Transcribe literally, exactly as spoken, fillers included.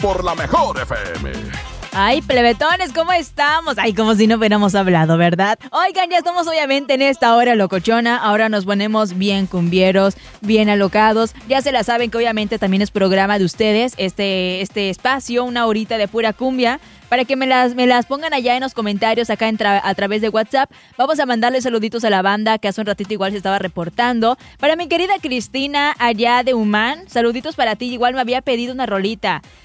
por la mejor F M. Ay, plebetones, ¿cómo estamos? Ay, como si no hubiéramos hablado, ¿verdad? Oigan, ya estamos obviamente en esta hora locochona. Ahora nos ponemos bien cumbieros, bien alocados. Ya se la saben que obviamente también es programa de ustedes, este, este espacio, una horita de pura cumbia. Para que me las, me las pongan allá en los comentarios acá en tra- a través de WhatsApp. Vamos a mandarle saluditos a la banda que hace un ratito igual se estaba reportando. Para mi querida Cristina allá de Humán, saluditos para ti. Igual me había pedido una rolita.